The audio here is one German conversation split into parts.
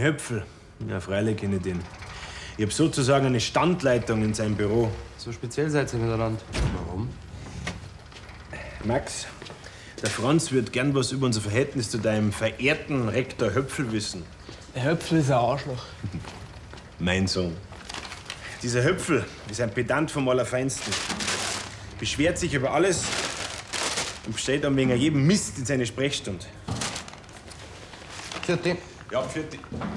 Höpfel. Ja, freilich kenne ich den. Ich habe sozusagen eine Standleitung in seinem Büro. So speziell seid ihr miteinander. Warum? Max, der Franz wird gern was über unser Verhältnis zu deinem verehrten Rektor Höpfel wissen. Der Höpfel ist ein Arschloch. Mein Sohn. Dieser Höpfel ist ein Pedant vom Allerfeinsten. Beschwert sich über alles und stellt dann wegen jedem Mist in seine Sprechstunde. Vierte. Ja, vierte.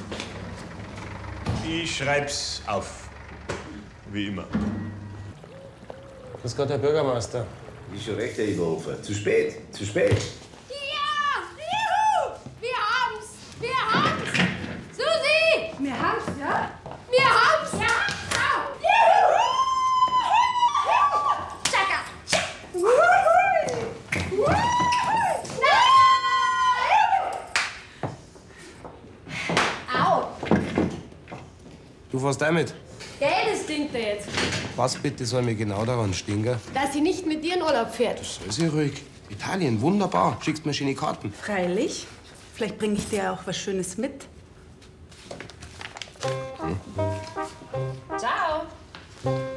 Ich schreib's auf. Wie immer. Grüß Gott, Herr Bürgermeister. Ist schon recht, Herr Eberhofer. Zu spät, zu spät. Ja! Juhu! Wir haben's! Wir haben's! Susi! Wir haben's, ja? Wir haben's! Ja! Juhu! Tschakka! Tschack! Au! Du fährst damit. Gell, das stinkt er jetzt. Was bitte soll mir genau daran stinken? Dass sie nicht mit dir in Urlaub fährt. Sei sie ruhig. Italien, wunderbar. Schickst mir schöne Karten. Freilich. Vielleicht bringe ich dir auch was Schönes mit. Ciao!